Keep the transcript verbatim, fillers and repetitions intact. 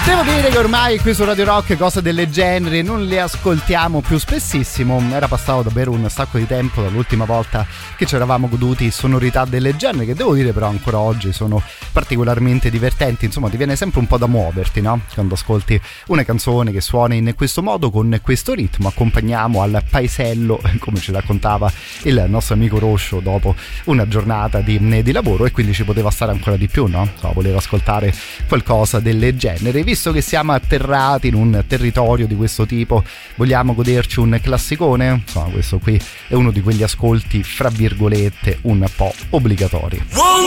Devo dire che ormai qui su Radio Rock cose del genere non le ascoltiamo più spessissimo. Era passato davvero un sacco di tempo dall'ultima volta che ci eravamo goduti sonorità del genere, che devo dire però ancora oggi sono particolarmente divertenti. Insomma, ti viene sempre un po' da muoverti, no? Quando ascolti una canzone che suona in questo modo, con questo ritmo. Accompagniamo al paesello, come ci raccontava il nostro amico Roscio dopo una giornata di, di lavoro, e quindi ci poteva stare ancora di più, no? Insomma, voleva ascoltare qualcosa del genere. Visto che siamo atterrati in un territorio di questo tipo, vogliamo goderci un classicone? Insomma, questo qui è uno di quegli ascolti fra virgolette un po' obbligatori.